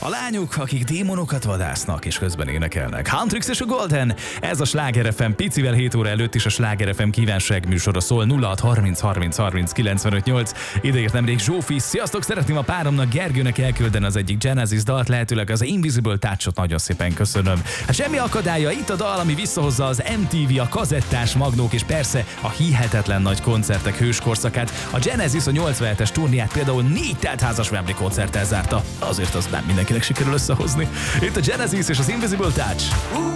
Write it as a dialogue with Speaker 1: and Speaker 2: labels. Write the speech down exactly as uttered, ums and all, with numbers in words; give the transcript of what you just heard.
Speaker 1: A lányok, akik démonokat vadásznak és közben énekelnek. Huntrix és a Golden, ez a Sláger ef em, picivel hét óra előtt is a Sláger ef em kívánság műsora szól. Nulla hat harminc harminc harminc kilencvenöt nyolc. Ideért nemrég Zsófi. Sziasztok, szeretném a páromnak, Gergőnek elküldeni az egyik Genesis dalt, lehetőleg az Invisible Touch-ot, nagyon szépen köszönöm. Hát semmi akadálya, itt a dal, ami visszahozza az em té vé, a kazettás magnók és persze a hihetetlen nagy koncertek hőskorszakát. A Genesis a nyolcvanhetes turnéját például négy teltházas Wembley koncerttel zárta. Azért az nem mindenkinek sikerül összehozni. Itt a Genesis és az Invisible Touch.